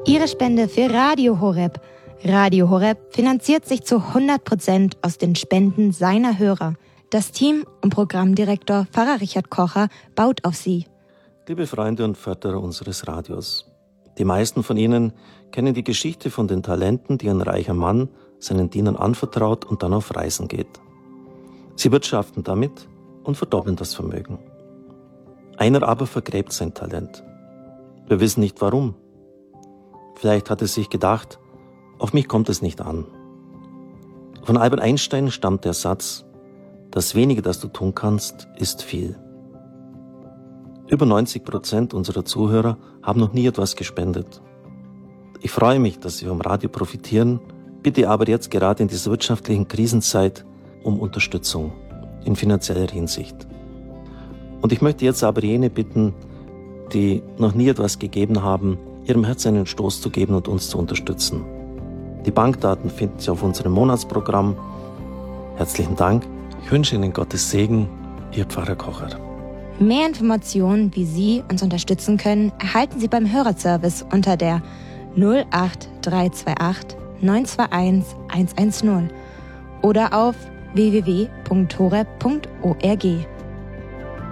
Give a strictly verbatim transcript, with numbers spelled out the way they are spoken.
Ihre Spende für Radio Horeb. Radio Horeb finanziert sich zu hundert Prozent aus den Spenden seiner Hörer. Das Team und Programmdirektor Pfarrer Richard Kocher baut auf Sie. Liebe Freunde und Förderer unseres Radios, die meisten von Ihnen kennen die Geschichte von den Talenten, die ein reicher Mann seinen Dienern anvertraut und dann auf Reisen geht. Sie wirtschaften damit und verdoppeln das Vermögen. Einer aber vergräbt sein Talent. Wir wissen nicht warum. Vielleicht hat er sich gedacht, auf mich kommt es nicht an. Von Albert Einstein stammt der Satz, das Wenige, das du tun kannst, ist viel. Über neunzig Prozent unserer Zuhörer haben noch nie etwas gespendet. Ich freue mich, dass Sie vom Radio profitieren, bitte aber jetzt gerade in dieser wirtschaftlichen Krisenzeit um Unterstützung in finanzieller Hinsicht. Und ich möchte jetzt aber jene bitten, die noch nie etwas gegeben haben, ihrem Herzen einen Stoß zu geben und uns zu unterstützen. Die Bankdaten finden Sie auf unserem Monatsprogramm. Herzlichen Dank. Ich wünsche Ihnen Gottes Segen, Ihr Pfarrer Kocher. Mehr Informationen, wie Sie uns unterstützen können, erhalten Sie beim Hörerservice unter der null acht drei zwei acht neun zwei eins eins eins null oder auf w w w punkt horeb punkt org.